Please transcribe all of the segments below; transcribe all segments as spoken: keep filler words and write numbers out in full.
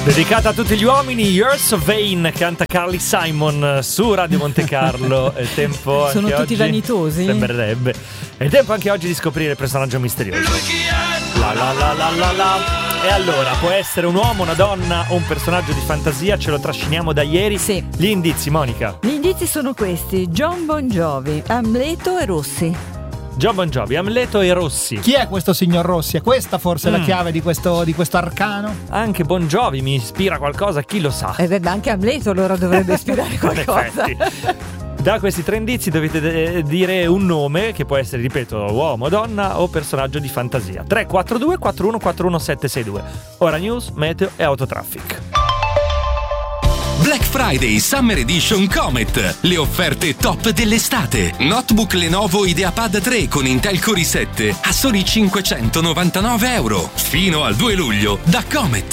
Dedicata a tutti gli uomini, You're So Vain, canta Carly Simon su Radio Monte Carlo. È tempo anche Sono tutti oggi, vanitosi? sembrerebbe. È tempo anche oggi di scoprire il personaggio misterioso. La la la la la la. E allora, può essere un uomo, una donna o un personaggio di fantasia? Ce lo trasciniamo da ieri. Sì. Gli indizi, Monica. Gli indizi sono questi: John Bon Jovi, Amleto e Rossi. John Bon Jovi, Amleto e Rossi. Chi è questo signor Rossi? È questa forse Mm. la chiave di questo, di questo arcano? Anche Bon Jovi mi ispira qualcosa, chi lo sa. E beh, anche Amleto allora dovrebbe ispirare qualcosa. In effetti. Da questi tre indizi dovete de- dire un nome che può essere, ripeto, uomo, donna o personaggio di fantasia. tre quattro due quattro uno quattro uno sette sei due. Ora news, meteo e autotraffic. Black Friday Summer Edition Comet. Le offerte top dell'estate. Notebook Lenovo IdeaPad tre con Intel Core i sette a soli cinquecentonovantanove euro. Fino al due luglio da Comet.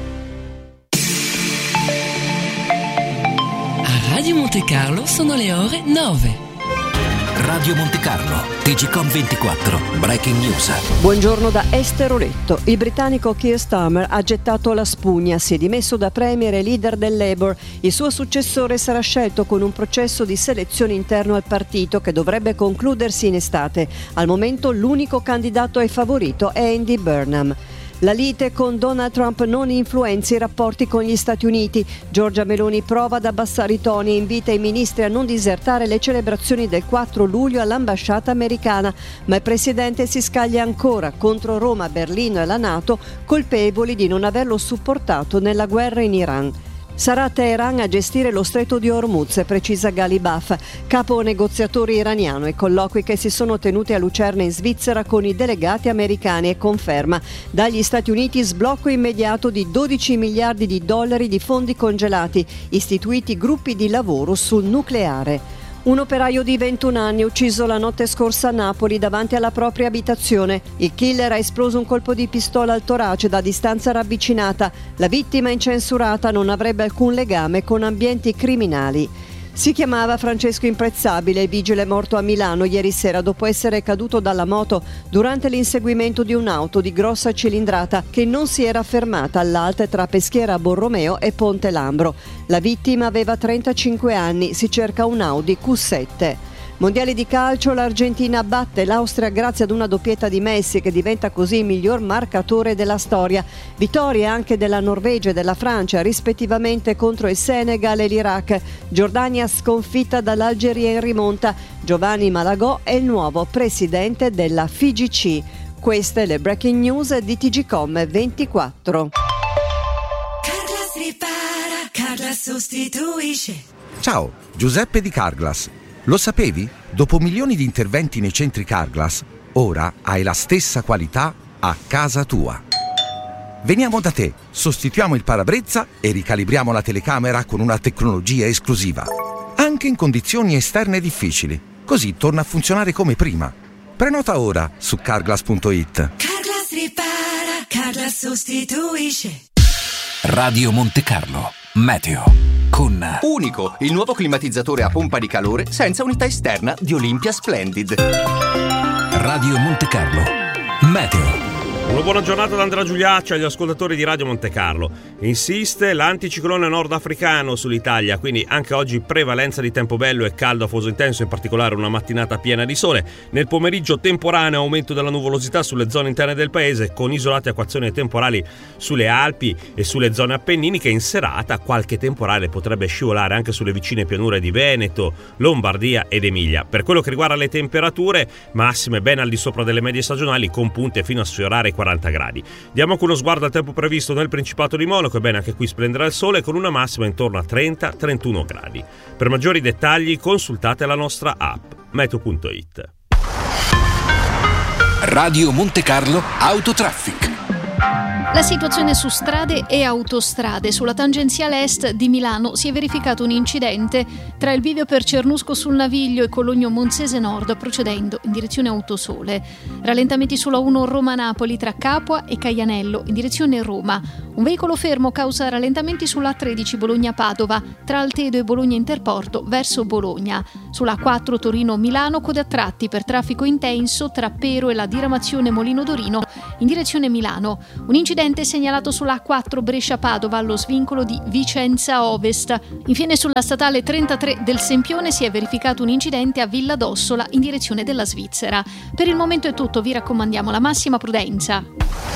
A Radio Monte Carlo sono le ore nove. Radio Monte Carlo, T G Com ventiquattro, Breaking News. Buongiorno da Esteroletto. Il britannico Keir Starmer ha gettato la spugna, si è dimesso da premier e leader del Labour. Il suo successore sarà scelto con un processo di selezione interno al partito che dovrebbe concludersi in estate. Al momento l'unico candidato e favorito è Andy Burnham. La lite con Donald Trump non influenza i rapporti con gli Stati Uniti. Giorgia Meloni prova ad abbassare i toni e invita i ministri a non disertare le celebrazioni del quattro luglio all'ambasciata americana, ma il presidente si scaglia ancora contro Roma, Berlino e la NATO, colpevoli di non averlo supportato nella guerra in Iran. Sarà Teheran a gestire lo stretto di Hormuz, precisa Ghalibaf, capo negoziatore iraniano. I colloqui che si sono tenuti a Lucerna in Svizzera con i delegati americani e conferma dagli Stati Uniti sblocco immediato di dodici miliardi di dollari di fondi congelati, istituiti gruppi di lavoro sul nucleare. Un operaio di ventuno anni ucciso la notte scorsa a Napoli davanti alla propria abitazione. Il killer ha esploso un colpo di pistola al torace da distanza ravvicinata. La vittima incensurata non avrebbe alcun legame con ambienti criminali. Si chiamava Francesco Imprezzabile, vigile morto a Milano ieri sera dopo essere caduto dalla moto durante l'inseguimento di un'auto di grossa cilindrata che non si era fermata all'alte tra Peschiera Borromeo e Ponte Lambro. La vittima aveva trentacinque anni, si cerca un Audi Q sette. Mondiali di calcio, l'Argentina batte l'Austria grazie ad una doppietta di Messi che diventa così il miglior marcatore della storia. Vittorie anche della Norvegia e della Francia rispettivamente contro il Senegal e l'Iraq. Giordania sconfitta dall'Algeria in rimonta. Giovanni Malagò è il nuovo presidente della F I G C. Queste le breaking news di T G Com ventiquattro. Carglass ripara, Carglass sostituisce. Ciao, Giuseppe di Carglass. Lo sapevi? Dopo milioni di interventi nei centri Carglass, ora hai la stessa qualità a casa tua. Veniamo da te, sostituiamo il parabrezza e ricalibriamo la telecamera con una tecnologia esclusiva. Anche in condizioni esterne difficili. Così torna a funzionare come prima. Prenota ora su carglass punto it. Carglass ripara, Carglass sostituisce. Radio Monte Carlo, meteo. Con Unico, il nuovo climatizzatore a pompa di calore senza unità esterna di Olympia Splendid. Radio Monte Carlo, meteo. Una buona giornata da Andrea Giuliaccio agli ascoltatori di Radio Monte Carlo. Insiste l'anticiclone nordafricano sull'Italia, quindi anche oggi prevalenza di tempo bello e caldo afoso intenso, in particolare una mattinata piena di sole. Nel pomeriggio temporaneo aumento della nuvolosità sulle zone interne del paese, con isolate acquazzoni temporali sulle Alpi e sulle zone appenniniche. In serata qualche temporale potrebbe scivolare anche sulle vicine pianure di Veneto, Lombardia ed Emilia. Per quello che riguarda le temperature, massime ben al di sopra delle medie stagionali, con punte fino a sfiorare i quaranta gradi. Diamo anche uno sguardo al tempo previsto nel Principato di Monaco. Ebbene, anche qui splenderà il sole con una massima intorno a trenta trentuno gradi. Per maggiori dettagli consultate la nostra app meteo punto it. Radio Monte Carlo Autotraffic. La situazione su strade e autostrade. Sulla tangenziale est di Milano si è verificato un incidente tra il bivio per Cernusco sul Naviglio e Cologno Monzese Nord, procedendo in direzione Autosole. Rallentamenti sulla uno Roma-Napoli tra Capua e Caianello in direzione Roma. Un veicolo fermo causa rallentamenti sulla A tredici Bologna-Padova tra Altedo e Bologna Interporto verso Bologna. Sulla A quattro Torino-Milano code a tratti per traffico intenso tra Pero e la diramazione Molino Dorino in direzione Milano. Un incidente segnalato sulla A quattro Brescia-Padova allo svincolo di Vicenza Ovest. Infine sulla statale trentatré del Sempione si è verificato un incidente a Villa d'Ossola in direzione della Svizzera. Per il momento è tutto, vi raccomandiamo la massima prudenza.